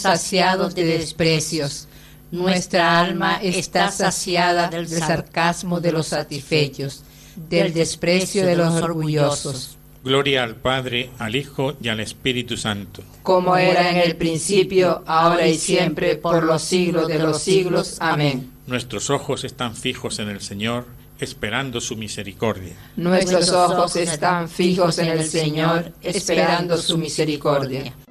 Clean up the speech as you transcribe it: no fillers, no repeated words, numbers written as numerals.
saciados de desprecios. Nuestra alma está saciada del sarcasmo de los satisfechos, del desprecio de los orgullosos. Gloria al Padre, al Hijo y al Espíritu Santo. Como era en el principio, ahora y siempre, por los siglos de los siglos. Amén. Nuestros ojos están fijos en el Señor, esperando su misericordia. Nuestros ojos están fijos en el Señor, esperando su misericordia.